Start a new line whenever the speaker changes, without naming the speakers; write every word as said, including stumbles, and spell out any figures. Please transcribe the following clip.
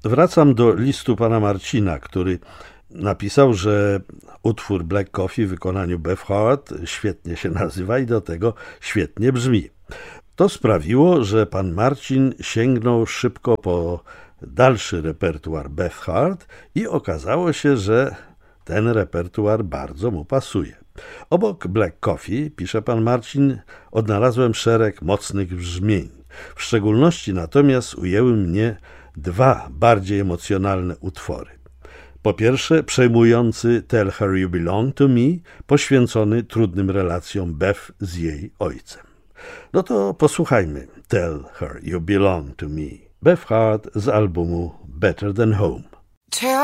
Wracam do listu pana Marcina, który napisał, że utwór Black Coffee w wykonaniu Bev Howard świetnie się nazywa i do tego świetnie brzmi. To sprawiło, że pan Marcin sięgnął szybko po dalszy repertuar Bev Howard i okazało się, że ten repertuar bardzo mu pasuje. Obok Black Coffee, pisze pan Marcin, odnalazłem szereg mocnych brzmień. W szczególności natomiast ujęły mnie dwa bardziej emocjonalne utwory. Po pierwsze, przejmujący Tell Her You Belong to Me, poświęcony trudnym relacjom Bev z jej ojcem. No to posłuchajmy Tell Her You Belong to Me, Bev Howard z albumu Better Than Home.